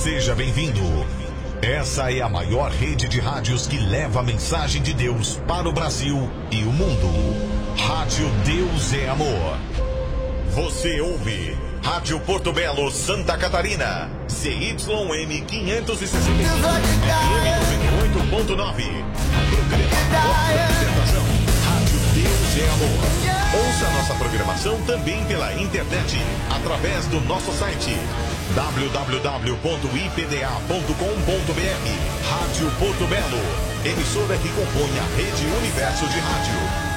Seja bem-vindo. Essa é a maior rede de rádios que leva a mensagem de Deus para o Brasil e o mundo. Rádio Deus é Amor. Você ouve Rádio Porto Belo, Santa Catarina. CYM 560. FM 98.9. Apresentação. Rádio Deus é Amor. Ouça nossa programação também pela internet, através do nosso site www.ipda.com.br. Rádio Porto Belo, emissora que compõe a rede Universo de Rádio.